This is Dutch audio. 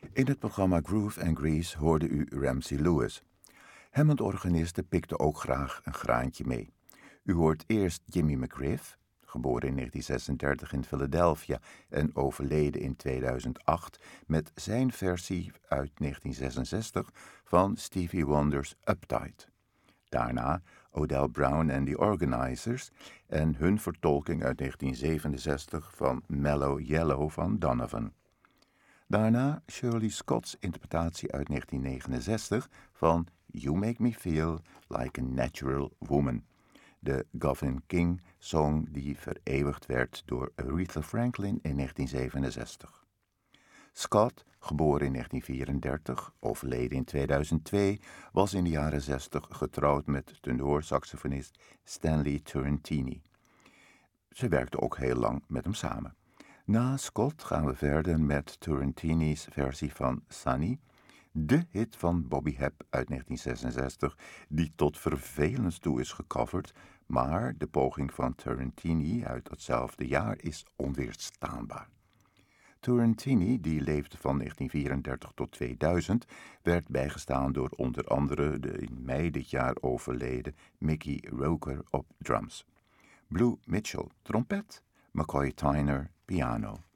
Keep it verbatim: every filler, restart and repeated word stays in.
In het programma Groove and Grease hoorde u Ramsey Lewis. Hammond-organisten pikten ook graag een graantje mee. U hoort eerst Jimmy McGriff, geboren in negentien zesendertig in Philadelphia en overleden in tweeduizend acht, met zijn versie uit negentien zesenzestig van Stevie Wonder's Uptight. Daarna Odell Brown and the Organizers en hun vertolking uit negentien zevenenzestig van Mellow Yellow van Donovan. Daarna Shirley Scott's interpretatie uit negentien negenenzestig van You Make Me Feel Like a Natural Woman, de Gavin King-song die vereeuwigd werd door Aretha Franklin in negentien zevenenzestig. Scott, geboren in negentien vierendertig, overleden in tweeduizend twee, was in de jaren zestig getrouwd met tenorsaxofonist Stanley Turrentini. Ze werkte ook heel lang met hem samen. Na Scott gaan we verder met Turrentini's versie van Sunny, de hit van Bobby Hebb uit negentien zesenzestig, die tot vervelens toe is gecoverd, maar de poging van Turrentini uit datzelfde jaar is onweerstaanbaar. Turrentini, die leefde van negentien vierendertig tot tweeduizend, werd bijgestaan door onder andere de in mei dit jaar overleden Mickey Roker op drums, Blue Mitchell trompet, McCoy Tyner piano.